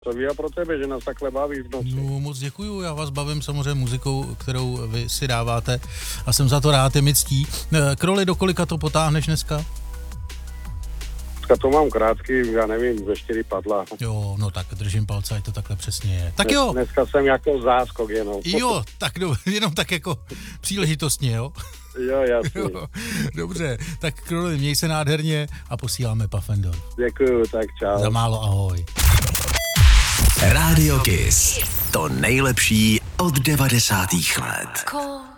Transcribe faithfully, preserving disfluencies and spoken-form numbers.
To ví a pro tebe, že nás takhle baví v noci. No, moc děkuju, já vás bavím samozřejmě muzikou, kterou vy si dáváte a jsem za to rád, je mi ctí. Kroli, do kolika to potáhneš dneska? Dneska to mám krátký, já nevím, ve čtyři padla. Jo, no tak držím palce, ať to takhle přesně je. Tak jo. Dneska jsem jako záskok jenom. Jo, tak do, jenom tak jako příležitostně, jo? Jo, jasně. Jo, dobře, tak Kroli, měj se nádherně a posíláme Pfaffendorf. Děkuju, tak čau. Za málo ahoj. Radio Kiss. To nejlepší od devadesátých let.